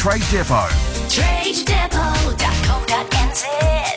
Trade Depot. TradeDepot.co.nz.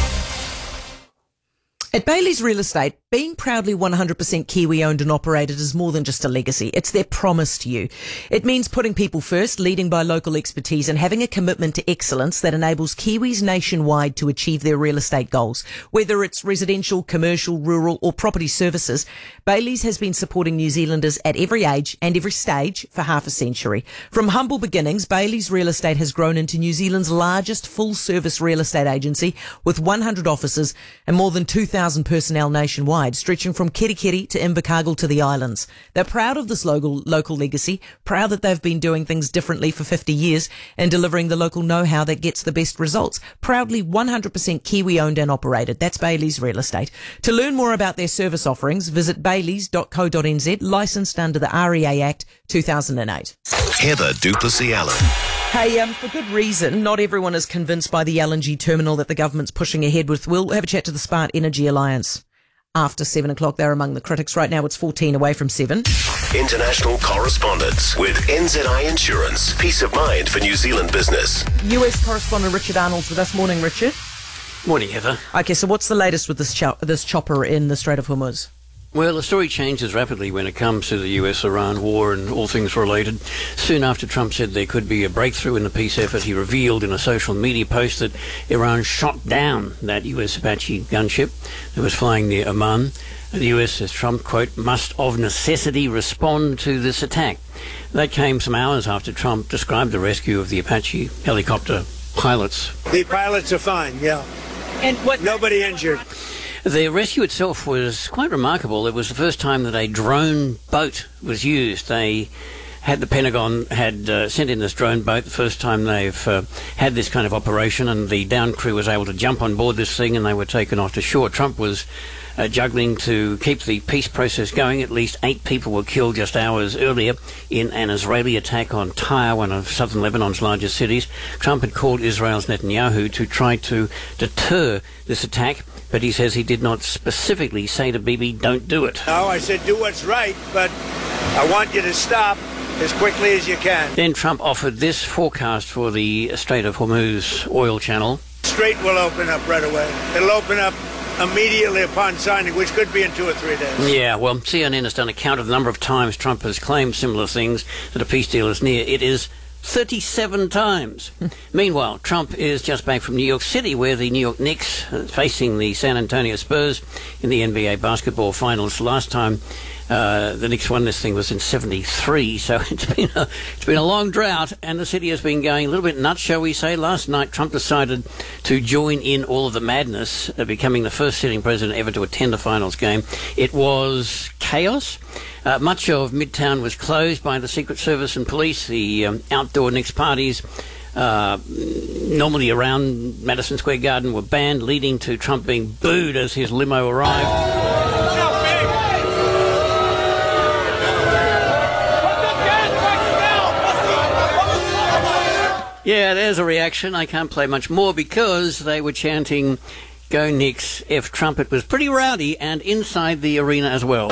At Bailey's Real Estate, being proudly 100% Kiwi owned and operated is more than just a legacy. It's their promise to you. It means putting people first, leading by local expertise, and having a commitment to excellence that enables Kiwis nationwide to achieve their real estate goals. Whether it's residential, commercial, rural, or property services, Bailey's has been supporting New Zealanders at every age and every stage for half a century. From humble beginnings, Bailey's Real Estate has grown into New Zealand's largest full-service real estate agency with 100 offices and more than 2,000 personnel nationwide, stretching from Kirikiri to Invercargill to the islands. They're proud of this local legacy, proud that they've been doing things differently for 50 years and delivering the local know-how that gets the best results. Proudly 100% Kiwi owned and operated. That's Bailey's Real Estate. To learn more about their service offerings, visit baileys.co.nz, licensed under the REA Act 2008. Heather Duplessis Allen. Hey, for good reason, not everyone is convinced by the LNG terminal that the government's pushing ahead with. We'll have a chat to the Smart Energy Alliance after 7 o'clock. They're among the critics. Right now it's 14 away from 7. International correspondence with NZI Insurance. Peace of mind for New Zealand business. US correspondent Richard Arnold's with us. Morning, Richard. Morning, Heather. Okay, so what's the latest with this chopper in the Strait of Hormuz? Well, the story changes rapidly when it comes to the US-Iran war and all things related. Soon after Trump said there could be a breakthrough in the peace effort, he revealed in a social media post that Iran shot down that US Apache gunship that was flying near Oman. The US, says Trump, quote, must of necessity respond to this attack. That came some hours after Trump described the rescue of the Apache helicopter pilots. The pilots are fine, yeah. And what? Nobody injured. The rescue itself was quite remarkable. It was the first time that a drone boat was used. The Pentagon had sent in this drone boat, the first time they've had this kind of operation, and the down crew was able to jump on board this thing and they were taken off to shore. Trump was juggling to keep the peace process going. At least 8 people were killed just hours earlier in an Israeli attack on Tyre, one of southern Lebanon's largest cities. Trump had called Israel's Netanyahu to try to deter this attack, but he says he did not specifically say to Bibi, don't do it. No, I said do what's right, but I want you to stop as quickly as you can. Then Trump offered this forecast for the Strait of Hormuz oil channel. Strait will open up right away. It'll open up immediately upon signing, which could be in 2 or 3 days. Yeah, well, CNN has done a count of the number of times Trump has claimed similar things, that a peace deal is near. It is 37 times. Meanwhile, Trump is just back from New York City, where the New York Knicks facing the San Antonio Spurs in the NBA basketball finals. Last time the Knicks won this thing was in 73, so it's been a long drought, and the city has been going a little bit nuts, shall we say. Last night, Trump decided to join in all of the madness, becoming the first sitting president ever to attend a finals game. It was chaos. Much of Midtown was closed by the Secret Service and police. The outdoor Knicks parties normally around Madison Square Garden were banned, leading to Trump being booed as his limo arrived. Yeah, there's a reaction. I can't play much more because they were chanting, "Go Knicks, F Trump." It was pretty rowdy and inside the arena as well.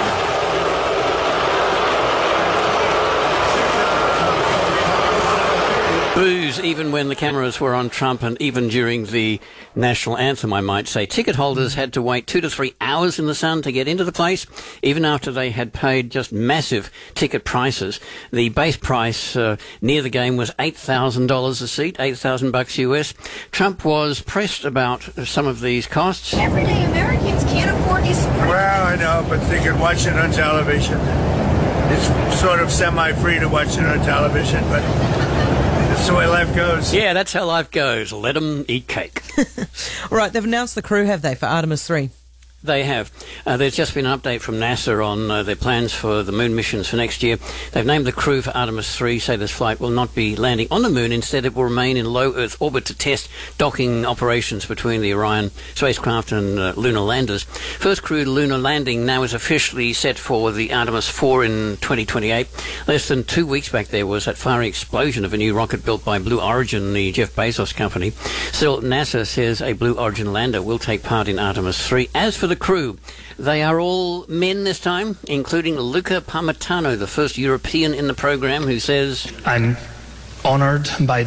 Boos even when the cameras were on Trump and even during the national anthem, I might say. Ticket holders had to wait 2 to 3 hours in the sun to get into the place, even after they had paid just massive ticket prices. The base price near the game was $8,000 a seat, $8,000 US. Trump was pressed about some of these costs. Everyday Americans can't afford these. Well, I know, but they can watch it on television. It's sort of semi-free to watch it on television, but that's the way life goes. Yeah, that's how life goes. Let them eat cake. All right, they've announced the crew, have they, for Artemis 3? They have. There's just been an update from NASA on their plans for the moon missions for next year. They've named the crew for Artemis 3, say this flight will not be landing on the moon. Instead, it will remain in low Earth orbit to test docking operations between the Orion spacecraft and lunar landers. First crewed lunar landing now is officially set for the Artemis 4 in 2028. Less than 2 weeks back there was that fiery explosion of a new rocket built by Blue Origin, the Jeff Bezos company. Still, NASA says a Blue Origin lander will take part in Artemis 3. As for the crew, they are all men this time, including Luca Parmitano, the first European in the program, who says, I'm honored by